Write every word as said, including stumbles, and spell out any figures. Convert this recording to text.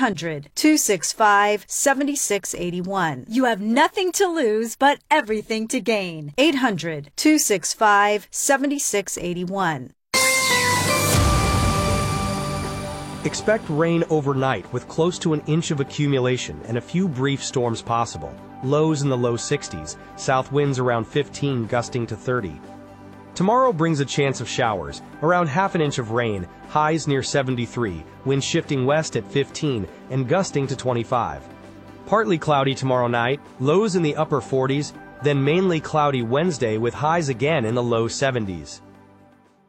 hundred, two six five, seven six eight one. You have nothing to lose, but everything to gain. eight hundred, two six five, seven six eight one. Expect rain overnight with close to an inch of accumulation and a few brief storms possible. Lows in the low sixties, south winds around fifteen gusting to thirty. Tomorrow brings a chance of showers, around half an inch of rain, highs near seventy-three, winds shifting west at fifteen and gusting to twenty-five. Partly cloudy tomorrow night, lows in the upper forties, then mainly cloudy Wednesday with highs again in the low seventies.